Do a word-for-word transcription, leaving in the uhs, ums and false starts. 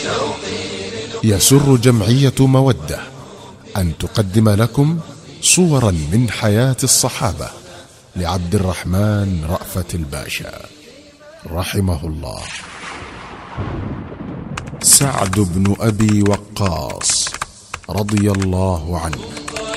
يسر جمعية مودة أن تقدم لكم صورا من حياة الصحابة لعبد الرحمن رأفت الباشا رحمه الله. سعد بن أبي وقاص رضي الله عنه